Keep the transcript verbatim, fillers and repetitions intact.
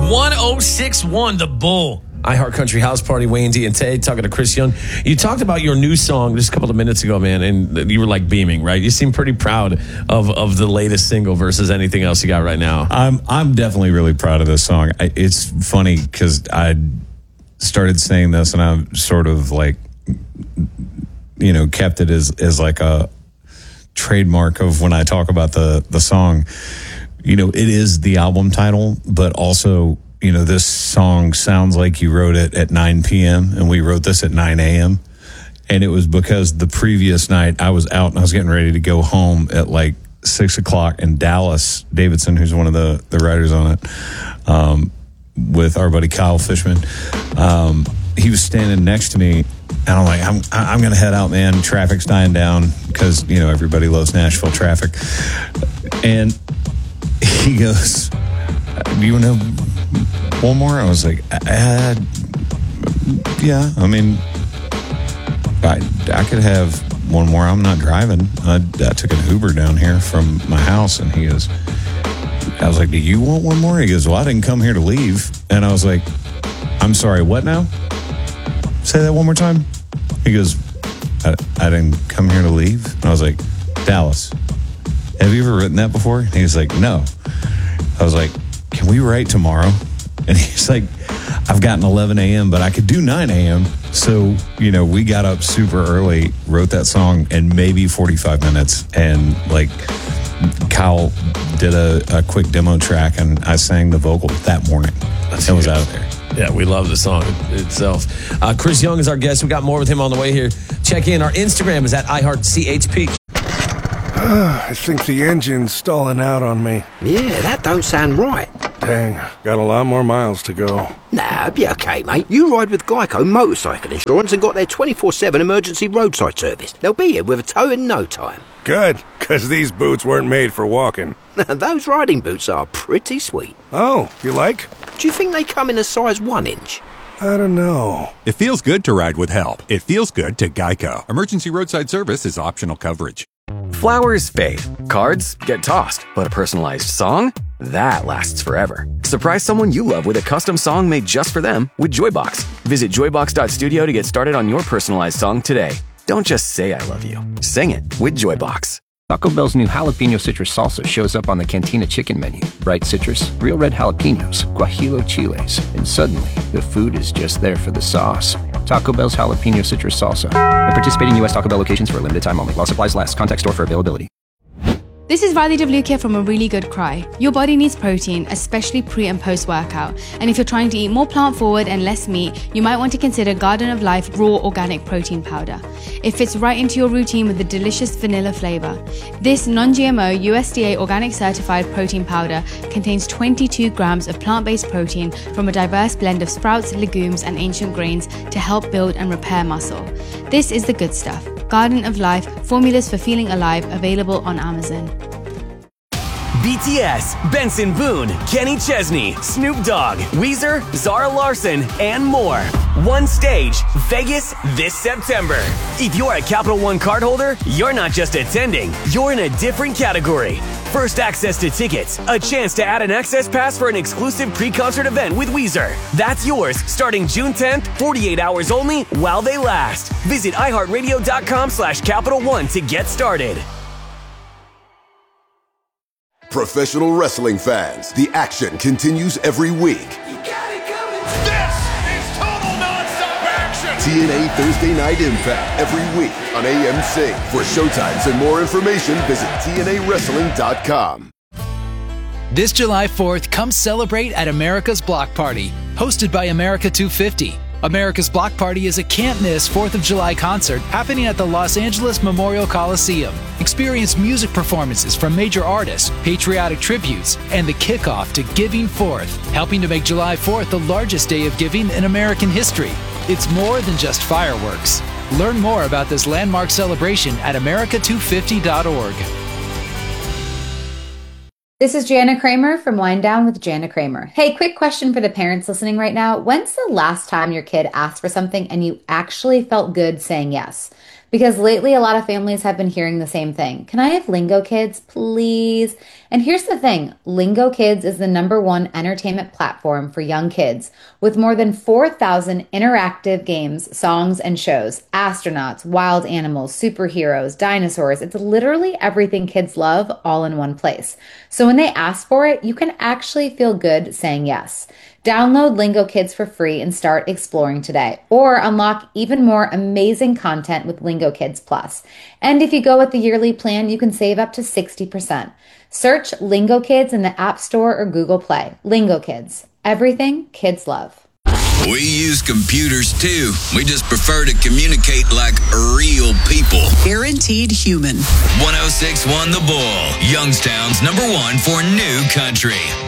one oh six point one The Bull. iHeart Country House Party, Wayne D and Tay talking to Chris Young. You talked about your new song just a couple of minutes ago, man, and you were like beaming, right? You seem pretty proud of, of the latest single versus anything else you got right now. I'm I'm definitely really proud of this song. I, it's funny because I started saying this and I'm sort of like, you know, kept it as, as like a trademark of when I talk about the, the song. You know, it is the album title, but also, you know, this song sounds like you wrote it at nine p.m. and we wrote this at nine a.m. And it was because the previous night I was out and I was getting ready to go home at like six o'clock, and Dallas Davidson, who's one of the, the writers on it, um, with our buddy Kyle Fishman, um, he was standing next to me, and I'm like, I'm, I'm going to head out, man. Traffic's dying down because, you know, everybody loves Nashville traffic. And he goes, do you want to one more? I was like, uh, yeah, I mean, I, I could have one more. I'm not driving. I, I took an Uber down here from my house, and he goes, I was like, do you want one more? He goes, well, I didn't come here to leave. And I was like, I'm sorry, what now? Say that one more time. He goes, I, I didn't come here to leave. And I was like, Dallas, have you ever written that before? And he was like, no. I was like, can we write tomorrow? And he's like, I've got an eleven a.m., but I could do nine a.m. So, you know, we got up super early, wrote that song in maybe forty-five minutes. And like Kyle did a, a quick demo track, and I sang the vocal that morning. That's it was out of there. Yeah, we love the song itself. Uh, Chris Young is our guest. We got more with him on the way here. Check in. Our Instagram is at iHeartCHP. I think the engine's stalling out on me. Yeah, that don't sound right. Dang, got a lot more miles to go. Nah, be okay, mate. You ride with Geico Motorcycle Insurance and got their twenty-four seven emergency roadside service. They'll be here with a tow in no time. Good, because these boots weren't made for walking. Those riding boots are pretty sweet. Oh, you like? Do you think they come in a size one inch? I don't know. It feels good to ride with help. It feels good to Geico. Emergency roadside service is optional coverage. Flowers fade, cards get tossed, but a personalized song? That lasts forever. Surprise someone you love with a custom song made just for them with Joybox. Visit joybox dot studio to get started on your personalized song today. Don't just say I love you. Sing it with Joybox. Taco Bell's new jalapeno citrus salsa shows up on the Cantina chicken menu. Bright citrus, real red jalapenos, guajillo chiles, and suddenly the food is just there for the sauce. Taco Bell's jalapeno citrus salsa. At participating U S Taco Bell locations for a limited time only. While supplies last. Contact store for availability. This is Riley Devlukia from A Really Good Cry. Your body needs protein, especially pre and post workout. And if you're trying to eat more plant forward and less meat, you might want to consider Garden of Life Raw Organic Protein Powder. It fits right into your routine with the delicious vanilla flavor. This non-G M O U S D A organic certified protein powder contains twenty-two grams of plant-based protein from a diverse blend of sprouts, legumes, and ancient grains to help build and repair muscle. This is the good stuff. Garden of Life, formulas for feeling alive, available on Amazon. B T S, Benson Boone, Kenny Chesney, Snoop Dogg, Weezer, Zara Larson, and more. One stage, Vegas this September. If you're a Capital One cardholder, you're not just attending, you're in a different category. First access to tickets, a chance to add an access pass for an exclusive pre-concert event with Weezer. That's yours starting June tenth, forty-eight hours only while they last. Visit iHeartRadio.com slash Capital One to get started. Professional wrestling fans, the action continues every week. You got it coming. This is total nonstop action. T N A Thursday Night Impact every week on A M C. For showtimes and more information, visit T N A wrestling dot com. This July fourth, come celebrate at America's Block Party, hosted by America two fifty. America's Block Party is a can't-miss fourth of July concert happening at the Los Angeles Memorial Coliseum. Experience music performances from major artists, patriotic tributes, and the kickoff to Giving Fourth, helping to make July fourth the largest day of giving in American history. It's more than just fireworks. Learn more about this landmark celebration at America two fifty dot org. This is Jana Kramer from Wind Down with Jana Kramer. Hey, quick question for the parents listening right now. When's the last time your kid asked for something and you actually felt good saying yes? Because lately, a lot of families have been hearing the same thing. Can I have Lingo Kids, please? And here's the thing. Lingo Kids is the number one entertainment platform for young kids with more than four thousand interactive games, songs, and shows. Astronauts, wild animals, superheroes, dinosaurs. It's literally everything kids love all in one place. So when they ask for it, you can actually feel good saying yes. Download Lingo Kids for free and start exploring today, or unlock even more amazing content with Lingo Kids Plus. And if you go with the yearly plan, you can save up to sixty percent. Search Lingo Kids in the App Store or Google Play. Lingo Kids, everything kids love. We use computers too. We just prefer to communicate like real people. Guaranteed human. one oh six point one The Bull, Youngstown's number one for new country.